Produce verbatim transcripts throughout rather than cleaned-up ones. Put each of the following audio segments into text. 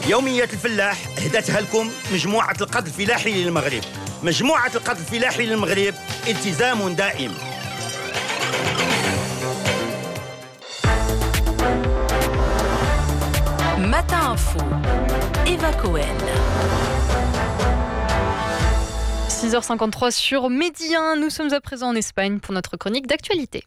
يومية الفلاح هدتها لكم مجموعة القض الفلاحي للمغرب. مجموعة القض الفلاحي للمغرب التزام دائم. Matin Info, Eva Cohen. six heures cinquante-trois sur Midi un, nous sommes à présent en Espagne pour notre chronique d'actualité.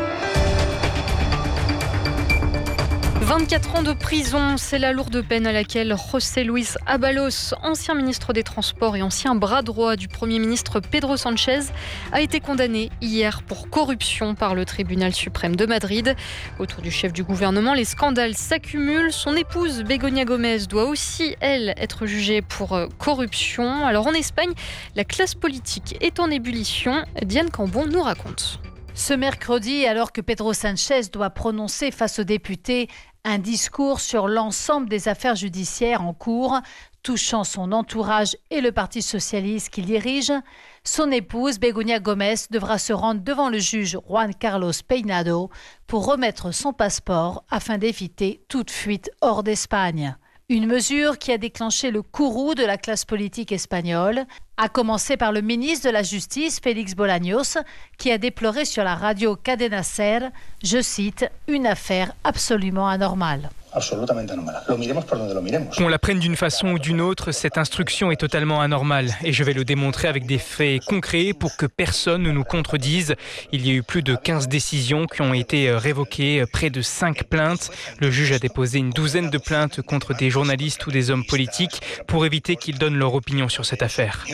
vingt-quatre ans de prison, c'est la lourde peine à laquelle José Luis Ábalos, ancien ministre des Transports et ancien bras droit du Premier ministre Pedro Sánchez, a été condamné hier pour corruption par le tribunal suprême de Madrid. Autour du chef du gouvernement, les scandales s'accumulent. Son épouse Begoña Gómez doit aussi, elle, être jugée pour corruption. Alors en Espagne, la classe politique est en ébullition. Diane Cambon nous raconte. Ce mercredi, alors que Pedro Sánchez doit prononcer face aux députés un discours sur l'ensemble des affaires judiciaires en cours, touchant son entourage et le Parti socialiste qu'il dirige, son épouse Begoña Gómez devra se rendre devant le juge Juan Carlos Peinado pour remettre son passeport afin d'éviter toute fuite hors d'Espagne. Une mesure qui a déclenché le courroux de la classe politique espagnole, à commencer par le ministre de la Justice, Félix Bolaños, qui a déploré sur la radio Cadena Ser, je cite, « une affaire absolument anormale ». Qu'on la prenne d'une façon ou d'une autre, cette instruction est totalement anormale. Et je vais le démontrer avec des faits concrets pour que personne ne nous contredise. Il y a eu plus de quinze décisions qui ont été révoquées, près de cinq plaintes. Le juge a déposé une douzaine de plaintes contre des journalistes ou des hommes politiques pour éviter qu'ils donnent leur opinion sur cette affaire.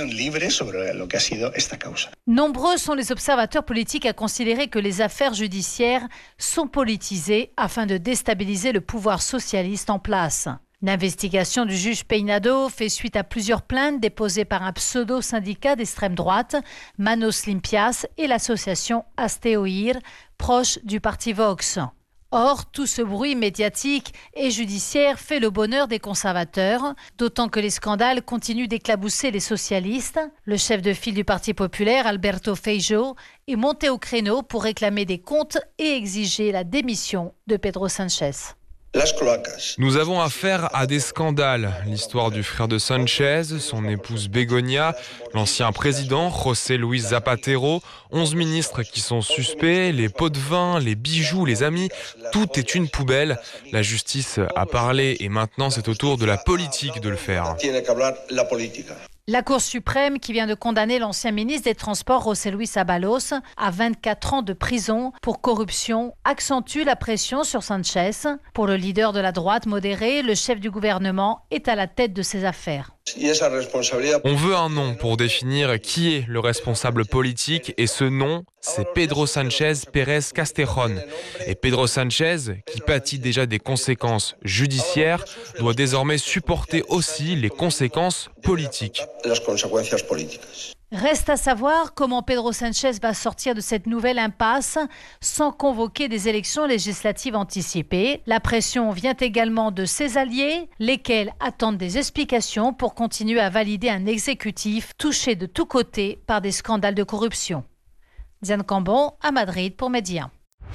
Nombreux sont les observateurs politiques à considérer que les affaires judiciaires sont politisées afin de déstabiliser le pouvoir socialiste en place. L'investigation du juge Peinado fait suite à plusieurs plaintes déposées par un pseudo-syndicat d'extrême droite, Manos Limpias, et l'association Asteoir, proche du parti Vox. Or, tout ce bruit médiatique et judiciaire fait le bonheur des conservateurs, d'autant que les scandales continuent d'éclabousser les socialistes. Le chef de file du Parti populaire, Alberto Feijóo, est monté au créneau pour réclamer des comptes et exiger la démission de Pedro Sánchez. Nous avons affaire à des scandales. L'histoire du frère de Sánchez, son épouse Begoña, l'ancien président José Luis Zapatero, onze ministres qui sont suspects, les pots de vin, les bijoux, les amis, tout est une poubelle. La justice a parlé et maintenant c'est au tour de la politique de le faire. La Cour suprême, qui vient de condamner l'ancien ministre des Transports, José Luis Ábalos, à vingt-quatre ans de prison pour corruption, accentue la pression sur Sánchez. Pour le leader de la droite modérée, le chef du gouvernement est à la tête de ces affaires. On veut un nom pour définir qui est le responsable politique et ce nom, c'est Pedro Sánchez Pérez Castejón. Et Pedro Sánchez, qui pâtit déjà des conséquences judiciaires, doit désormais supporter aussi les conséquences politiques. Reste à savoir comment Pedro Sánchez va sortir de cette nouvelle impasse sans convoquer des élections législatives anticipées. La pression vient également de ses alliés, lesquels attendent des explications pour continuer à valider un exécutif touché de tous côtés par des scandales de corruption. Diane Cambon à Madrid pour Midi un.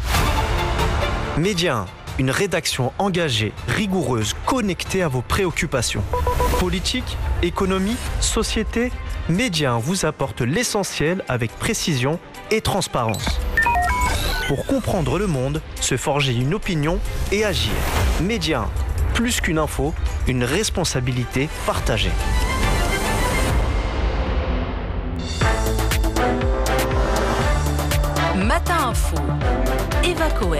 Midi un, une rédaction engagée, rigoureuse, connectée à vos préoccupations. Politique, économie, société, Midi un vous apporte l'essentiel avec précision et transparence. Pour comprendre le monde, se forger une opinion et agir. Midi un, plus qu'une info, une responsabilité partagée. Matin Info, Eva Cohen.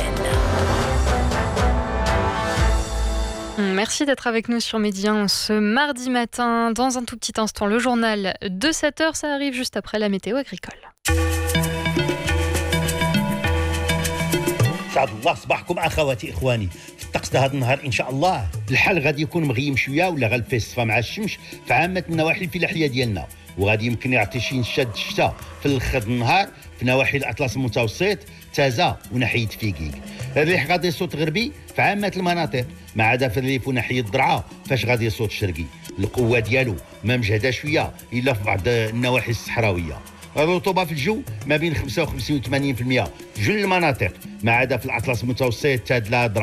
Merci d'être avec nous sur Midi un ce mardi matin. Dans un tout petit instant, le journal de sept heures, ça arrive juste après la météo agricole. سعد الله صباحكم اخواتي اخواني في الطقس هذا النهار ان شاء الله الحال غادي يكون مغيم شويه ولا غالب فيه الصفا مع الشمس في عامه النواحي الفلاحيه ديالنا وغادي يمكن يعطي شي نشاد الشتاء في الاخر النهار في نواحي الاطلس المتوسط تازا وناحيه فيكيك. الريح غادي يصوت غربي في عامه المناطق ما عدا في الريف وناحيه الضرعه فاش غادي يصوت شرقي. القوه ديالو ما مجهده شويه الا في بعض النواحي الصحراويه. الرطوبه في الجو ما بين خمسة وخمسين و ثمانين بالمئة في جل المناطق ما عدا في الاطلس المتوسط تادلا